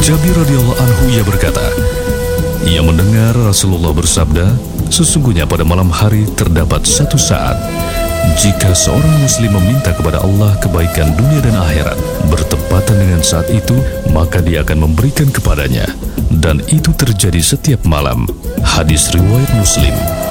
Jabir radhiyallahu anhu ia berkata, ia mendengar Rasulullah bersabda, sesungguhnya pada malam hari terdapat satu saat jika seorang muslim meminta kepada Allah kebaikan dunia dan akhirat, bertepatan dengan saat itu, maka dia akan memberikan kepadanya, dan itu terjadi setiap malam. Hadis riwayat Muslim.